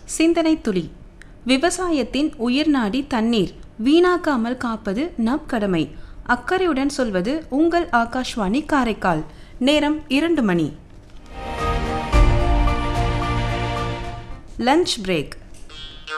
சிந்தனை துளி. விவசாயத்தின் உயிர்நாடி தண்ணீர், வீணாக்காமல் காப்பது நம் கடமை. அக்கறையுடன் சொல்வது உங்கள் ஆகாஷ்வாணி காரைக்கால். நேரம் 2 மணி. Lunch break.